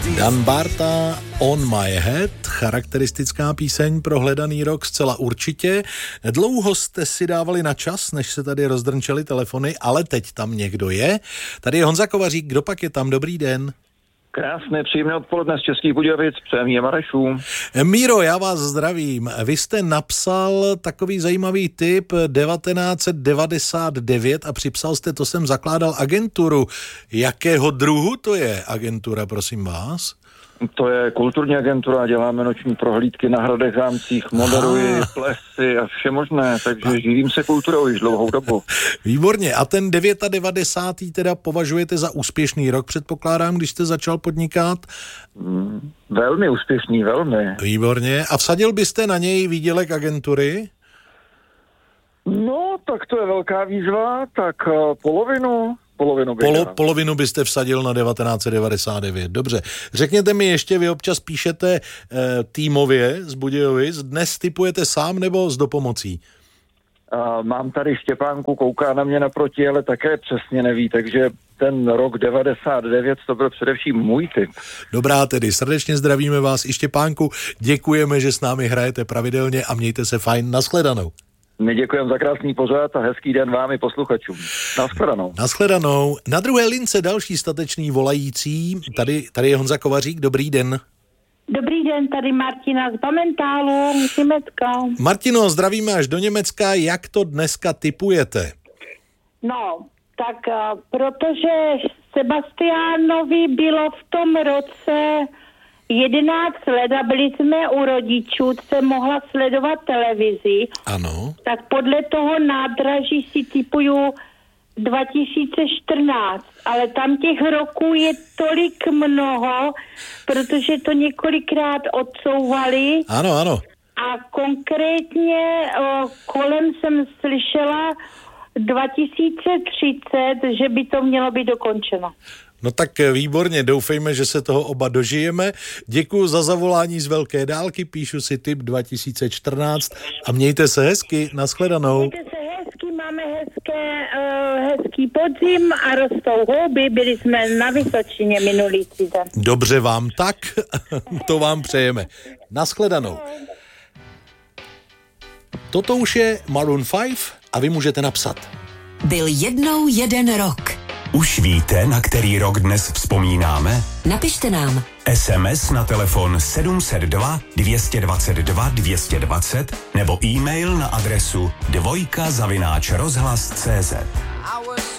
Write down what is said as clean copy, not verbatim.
Dan Barta, On My Head, charakteristická píseň pro hledaný rok zcela určitě. Dlouho jste si dávali na čas, než se tady rozdrnčely telefony, ale teď tam někdo je. Tady je Honza Kovařík, kdo pak je tam? Dobrý den. Krásné, příjemné odpoledne z Českých Budějovic, přejem Marešů. Míro, já vás zdravím. Vy jste napsal takový zajímavý tip 1999 a připsal jste, to jsem zakládal agenturu. Jakého druhu to je agentura, prosím vás? To je kulturní agentura, děláme noční prohlídky na hradech, zámcích, moderuji, plesy a vše možné, takže živím se kulturou již dlouhou dobu. Výborně. A ten 99. teda považujete za úspěšný rok, předpokládám, když jste začal podnikat? Velmi úspěšný, velmi. Výborně. A vsadil byste na něj výdělek agentury? No, tak to je velká výzva, tak polovinu Polovinu byste vsadil na 1999. Dobře. Řekněte mi ještě, vy občas píšete týmově z Budějovic. Dnes tipujete sám nebo s dopomocí? Mám tady Štěpánku, kouká na mě naproti, ale také přesně neví, takže ten rok 99 to byl především můj tip. Dobrá, tedy srdečně zdravíme vás i Štěpánku. Děkujeme, že s námi hrajete pravidelně a mějte se fajn. Nashledanou. My děkujeme za krásný pořad a hezký den vám i posluchačům. Nashledanou. Nashledanou. Na druhé lince další statečný volající. Tady je Honza Kovařík. Dobrý den. Dobrý den, tady Martina z Bamentálu, z Německa. Martino, zdravíme až do Německa. Jak to dneska tipujete? No, tak protože Sebastiánovi bylo v tom roce 11 let a byli jsme u rodičů, se mohla sledovat televizi. Ano. Tak podle toho nádraží si tipuju 2014, ale tam těch roků je tolik mnoho, protože to několikrát odsouvali. Ano, ano. A konkrétně kolem jsem slyšela 2030, že by to mělo být dokončeno. No tak výborně, doufejme, že se toho oba dožijeme. Děkuji za zavolání z velké dálky, píšu si tip 2014 a mějte se hezky, nashledanou. Mějte se hezky, máme hezký podzim a rostou houby, byli jsme na Vysočině minulý týden. Dobře vám tak, to vám přejeme. Nashledanou. Toto už je Maroon 5 a vy můžete napsat. Byl jednou jeden rok. Už víte, na který rok dnes vzpomínáme? Napište nám. SMS na telefon 702 222 220 nebo e-mail na adresu dvojka@rozhlas.cz.